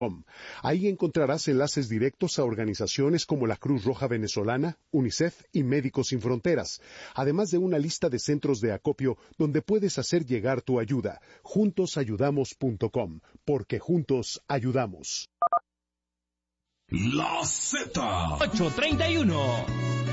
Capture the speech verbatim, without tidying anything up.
Ahí encontrarás enlaces directos a organizaciones como la Cruz Roja Venezolana, UNICEF y Médicos Sin Fronteras, además de una lista de centros de acopio donde puedes hacer llegar tu ayuda. juntos ayudamos punto com, porque juntos ayudamos. La Z. ocho treinta y uno.